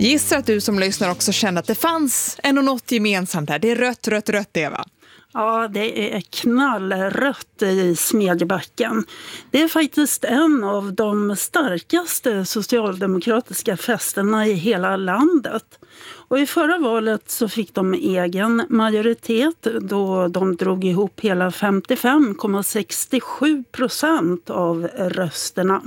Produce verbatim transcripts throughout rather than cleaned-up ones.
Gissar att du som lyssnar också kände att det fanns ändå något gemensamt här. Det är rött, rött, rött, Eva. Ja, det är knallrött i Smedjebacken. Det är faktiskt en av de starkaste socialdemokratiska festerna i hela landet. Och i förra valet så fick de egen majoritet då de drog ihop hela femtiofem komma sextiosju procent av rösterna.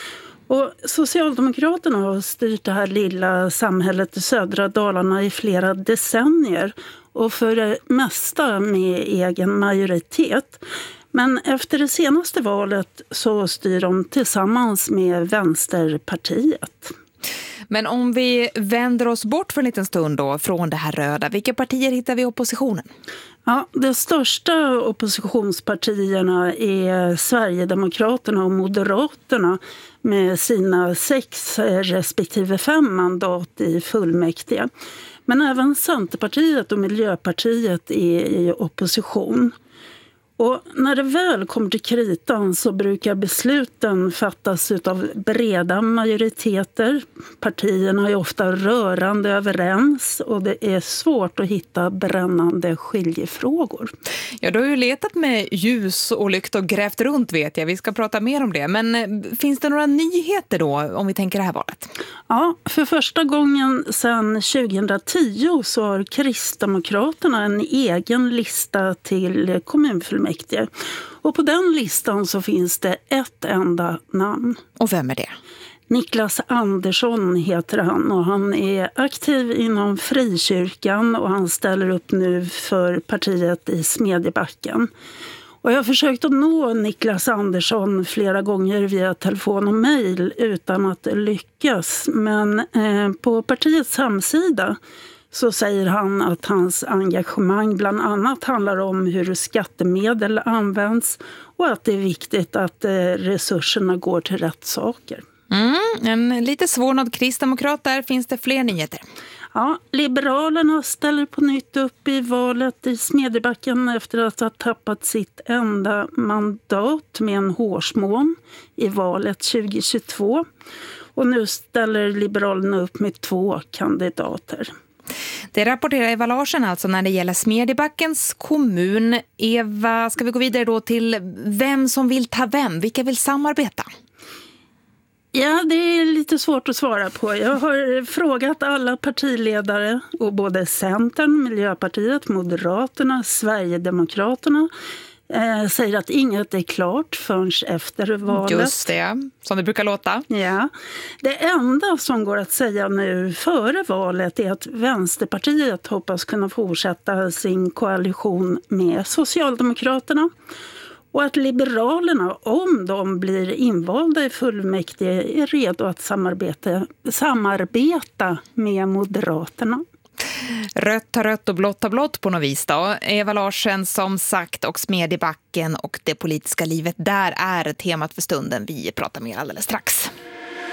Och Socialdemokraterna har styrt det här lilla samhället i södra Dalarna i flera decennier och för det mesta med egen majoritet. Men efter det senaste valet så styr de tillsammans med Vänsterpartiet. Men om vi vänder oss bort för en liten stund då från det här röda, vilka partier hittar vi i oppositionen? Ja, de största oppositionspartierna är Sverigedemokraterna och Moderaterna med sina sex respektive fem mandat i fullmäktige. Men även Centerpartiet och Miljöpartiet är i opposition. Och när det väl kommer till kritan så brukar besluten fattas av breda majoriteter. Partierna är ofta rörande överens och det är svårt att hitta brännande skiljefrågor. Ja, du har ju letat med ljus och lykt och grävt runt, vet jag. Vi ska prata mer om det. Men finns det några nyheter då om vi tänker det här valet? Ja, för första gången sedan tjugohundratio så har Kristdemokraterna en egen lista till kommunfullmäktige. Och på den listan så finns det ett enda namn. Och vem är det? Niklas Andersson heter han och han är aktiv inom frikyrkan och han ställer upp nu för partiet i Smedjebacken. Och jag har försökt att nå Niklas Andersson flera gånger via telefon och mejl utan att lyckas. Men eh, på partiets hemsida så säger han att hans engagemang bland annat handlar om hur skattemedel används och att det är viktigt att resurserna går till rätt saker. Mm, en lite svårnådd kristdemokrat där. Finns det fler nyheter? Ja, Liberalerna ställer på nytt upp i valet i Smedjebacken efter att ha tappat sitt enda mandat med en hårsmån i valet tjugohundratjugotvå. Och nu ställer Liberalerna upp med två kandidater. Det rapporterar Eva Larsen alltså när det gäller Smedjebackens kommun. Eva, ska vi gå vidare då till vem som vill ta vem? Vilka vill samarbeta? Ja, det är lite svårt att svara på. Jag har frågat alla partiledare och både Centern, Miljöpartiet, Moderaterna, Sverigedemokraterna eh, säger att inget är klart förrän efter valet. Just det, som det brukar låta. Ja, det enda som går att säga nu före valet är att Vänsterpartiet hoppas kunna fortsätta sin koalition med Socialdemokraterna. Och att Liberalerna, om de blir invalda i fullmäktige, är redo att samarbeta, samarbeta med Moderaterna. Rött har rött och blått har blått på något vis då. Eva Larsen som sagt och Smedjebacken och det politiska livet där är temat för stunden. Vi pratar mer alldeles strax.